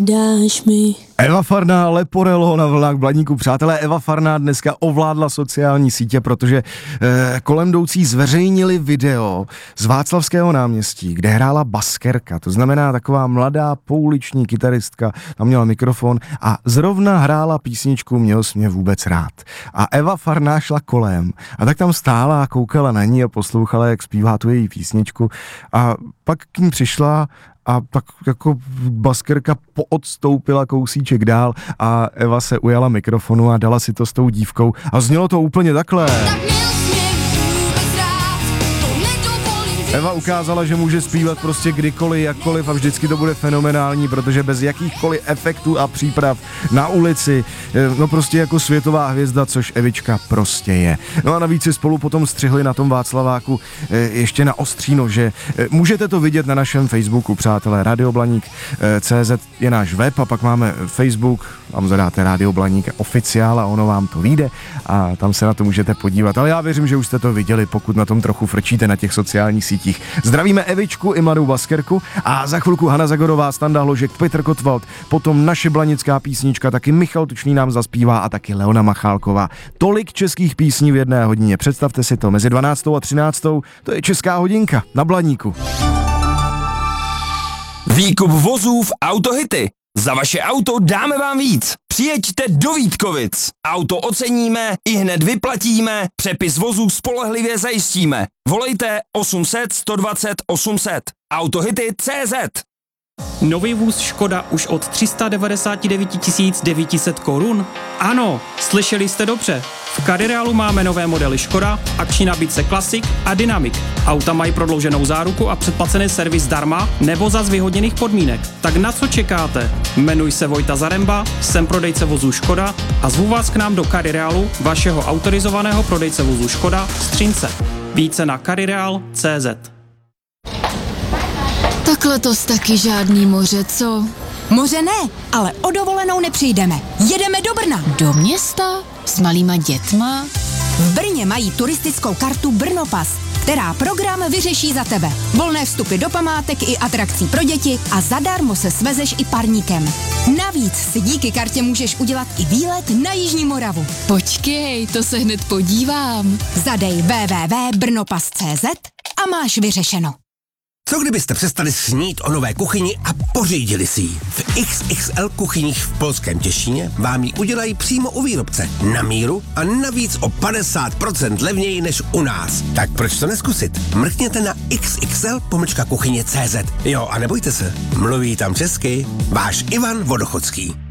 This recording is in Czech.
Dáš mi. Eva Farná, Leporello na vlnách Blaníku. Přátelé, Eva Farná dneska ovládla sociální sítě, protože kolem jdoucí zveřejnili video z Václavského náměstí, kde hrála baskerka, to znamená taková mladá pouliční kytaristka, tam měla mikrofon a zrovna hrála písničku Měl jsi mě vůbec rád. A Eva Farná šla kolem a tak tam stála a koukala na ní a poslouchala, jak zpívá tu její písničku a pak k ní přišla a tak jako baskerka poodstoupila kousíček dál a Eva se ujala mikrofonu a dala si to s tou dívkou a znělo to úplně takhle. Eva ukázala, že může zpívat prostě kdykoliv, jakkoliv a vždycky to bude fenomenální, protože bez jakýchkoliv efektů a příprav na ulici, no prostě jako světová hvězda, což Evička prostě je. No a navíc si spolu potom střihli na tom Václaváku ještě na ostříno, že můžete to vidět na našem Facebooku, přátelé, radioblaník.cz je náš web a pak máme Facebook, tam zadáte Radio Blaník oficiál a ono vám to vyjde a tam se na to můžete podívat, ale já věřím, že už jste to viděli, pokud na tom trochu frčíte na těch sociálních sítích. Zdravíme Evičku i mladou baskerku a za chvilku Hana Zagorová, Standa Hložek, Petr Kotwald, potom naše blanická písnička, taky Michal Tučný nám zaspívá a taky Leona Machálková. Tolik českých písní v jedné hodině, představte si to, mezi 12. a 13. to je Česká hodinka na Blaníku. Výkup vozů v Autohity. Za vaše auto dáme vám víc. Přijeďte do Vítkovic. Auto oceníme, ihned vyplatíme, přepis vozů spolehlivě zajistíme. Volejte 800 120 800. Autohity.cz. Nový vůz Škoda už od 399 900 korun? Ano, slyšeli jste dobře. V Carirealu máme nové modely Škoda, akční nabídce Classic a Dynamic. Auta mají prodlouženou záruku a předplacený servis zdarma nebo za zvýhodněných podmínek. Tak na co čekáte? Jmenuji se Vojta Zaremba, jsem prodejce vozů Škoda a zvu vás k nám do Carirealu, vašeho autorizovaného prodejce vozů Škoda v Střínce. Více na carireal.cz. Tak letos taky žádný moře, co? Moře ne, ale o dovolenou nepřijdeme. Jedeme do Brna. Do města? S malýma dětma? V Brně mají turistickou kartu Brnopas, která program vyřeší za tebe. Volné vstupy do památek i atrakcí pro děti a zadarmo se svezeš i parníkem. Navíc si díky kartě můžeš udělat i výlet na Jižní Moravu. Počkej, to se hned podívám. Zadej www.brnopas.cz a máš vyřešeno. Co kdybyste přestali snít o nové kuchyni a pořídili si ji? V XXL kuchyních v polském Těšíně vám ji udělají přímo u výrobce, na míru a navíc o 50% levněji než u nás. Tak proč to neskusit? Mrkněte na XXL-kuchyně.cz. Jo, a nebojte se, mluví tam česky váš Ivan Vodochodský.